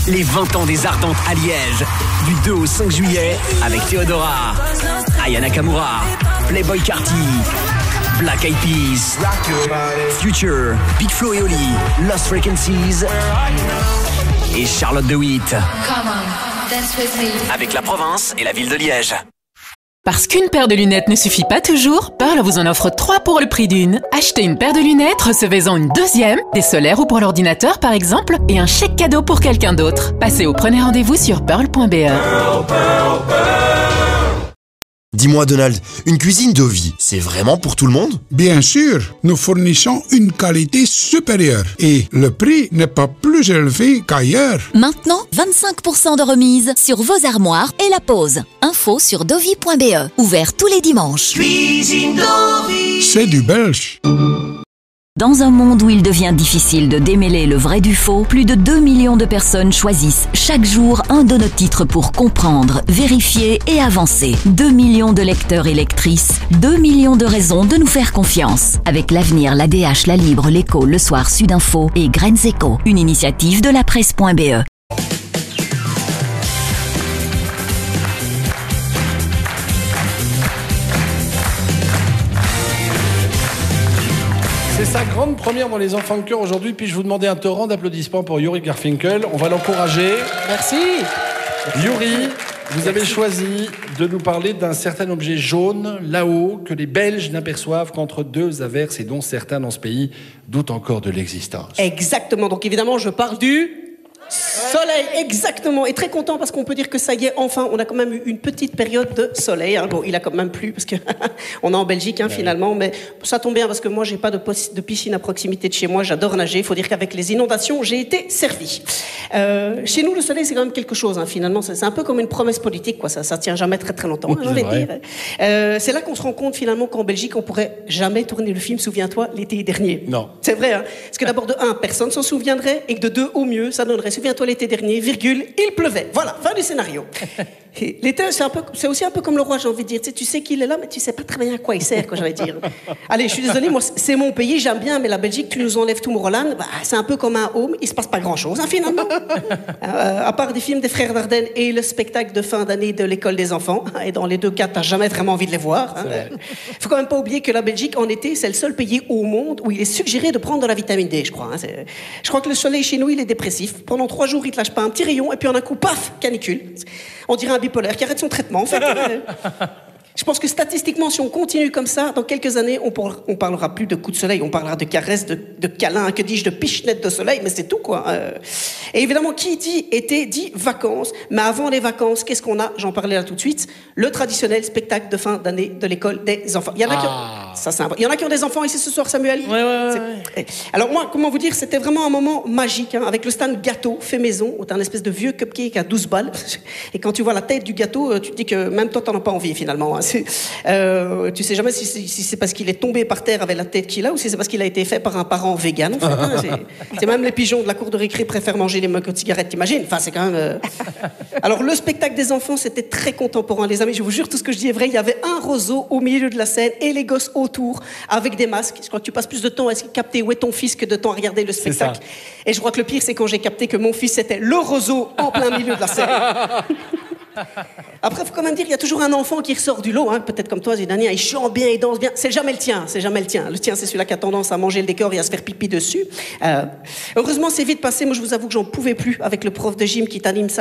Les 20 ans des Ardentes à Liège. Du 2 au 5 juillet avec Théodora, Aya Nakamura, Playboi Carti, Black Eyed Peas, Future, Big Flo et Oli, Lost Frequencies et Charlotte de Witt. Avec la province et la ville de Liège. Parce qu'une paire de lunettes ne suffit pas toujours, Pearl vous en offre 3 pour le prix d'une. Achetez une paire de lunettes, recevez-en une deuxième, des solaires ou pour l'ordinateur par exemple, et un chèque cadeau pour quelqu'un d'autre. Passez au premier rendez-vous sur pearl.be. Dis-moi Donald, une cuisine Dovi, c'est vraiment pour tout le monde? Bien sûr, nous fournissons une qualité supérieure et le prix n'est pas plus élevé qu'ailleurs. Maintenant, 25% de remise sur vos armoires et la pose. Info sur dovi.be. Ouvert tous les dimanches. Cuisine Dovi. C'est du belge. Dans un monde où il devient difficile de démêler le vrai du faux, plus de 2 millions de personnes choisissent chaque jour un de nos titres pour comprendre, vérifier et avancer. 2 millions de lecteurs et lectrices, 2 millions de raisons de nous faire confiance. Avec l'Avenir, l'ADH, La Libre, l'Écho, Le Soir, Sudinfo et Graines Éco, une initiative de la presse.be. C'est sa grande première dans les enfants de cœur aujourd'hui. Puis je vous demandais un torrent d'applaudissements pour Yuri Garfinkel. On va l'encourager. Merci. Yuri, vous avez choisi de nous parler d'un certain objet jaune là-haut que les Belges n'aperçoivent qu'entre 2 averses et dont certains dans ce pays doutent encore de l'existence. Exactement. Donc évidemment, je parle du soleil, exactement. Et très content parce qu'on peut dire que ça y est, enfin, on a quand même eu une petite période de soleil. Bon, il a quand même plu parce que on est en Belgique finalement, mais ça tombe bien parce que moi, j'ai pas de piscine à proximité de chez moi. J'adore nager. Il faut dire qu'avec les inondations, j'ai été servi. Chez nous, le soleil, c'est quand même quelque chose. Finalement, c'est un peu comme une promesse politique, quoi. Ça tient jamais très très longtemps. J'ai envie de dire. C'est là qu'on se rend compte finalement qu'en Belgique, on pourrait jamais tourner le film. Souviens-toi, l'été dernier. Non. C'est vrai. Parce que d'abord de 1, personne s'en souviendrait, et que de 2, au mieux, ça donnerait. Souviens-toi l'été dernier, virgule, il pleuvait. Voilà, fin du scénario. L'été, c'est aussi un peu comme le roi, j'ai envie de dire. Tu sais qu'il est là, mais tu sais pas très bien à quoi il sert, quoi, j'ai envie de dire. Allez, je suis désolée, moi, c'est mon pays, j'aime bien, mais la Belgique, tu nous enlèves tout Roland, c'est un peu comme un home, il se passe pas grand-chose, finalement. À part des films des frères Dardenne et le spectacle de fin d'année de l'école des enfants, et dans les 2 cas, t'as jamais vraiment envie de les voir. Faut quand même pas oublier que la Belgique, en été, c'est le seul pays au monde où il est suggéré de prendre de la vitamine D, je crois. Je crois que le soleil chez nous, il est dépressif. Pendant 3 jours, il te lâche pas un petit rayon, et puis en un coup, paf, canicule. On dirait un bipolaire qui arrête son traitement, en fait. Je pense que statistiquement, si on continue comme ça, dans quelques années, on parlera plus de coups de soleil, on parlera de caresses, de câlins, que dis-je, de pichenettes de soleil, mais c'est tout, quoi. Et évidemment, qui dit été, dit vacances. Mais avant les vacances, qu'est-ce qu'on a? J'en parlais là tout de suite. Le traditionnel spectacle de fin d'année de l'école des enfants. Il y en a qui ont... Il y en a qui ont des enfants ici ce soir, Samuel? Ouais. Alors moi, comment vous dire, c'était vraiment un moment magique, avec le stand gâteau fait maison, où t'as un espèce de vieux cupcake à 12 balles. Et quand tu vois la tête du gâteau, tu te dis que même toi, t'en as pas envie, finalement. Tu sais jamais si c'est parce qu'il est tombé par terre avec la tête qu'il a ou si c'est parce qu'il a été fait par un parent vegan, en fait, c'est même les pigeons de la cour de récré préfèrent manger les moquettes de cigarettes, t'imagines? Enfin, c'est quand même... Alors, le spectacle des enfants, c'était très contemporain, les amis. Je vous jure, tout ce que je dis est vrai. Il y avait un roseau au milieu de la scène et les gosses autour avec des masques. Je crois que tu passes plus de temps à capter où est ton fils que de temps à regarder le spectacle. Et je crois que le pire, c'est quand j'ai capté que mon fils, c'était le roseau en plein milieu de la scène. Après, il faut quand même dire, il y a toujours un enfant qui ressort du lot, peut-être comme toi, Zidane, il chante bien, il danse bien. C'est jamais le tien, c'est jamais le tien. Le tien, c'est celui-là qui a tendance à manger le décor et à se faire pipi dessus. Heureusement, c'est vite passé. Moi, je vous avoue que j'en pouvais plus avec le prof de gym qui t'anime ça.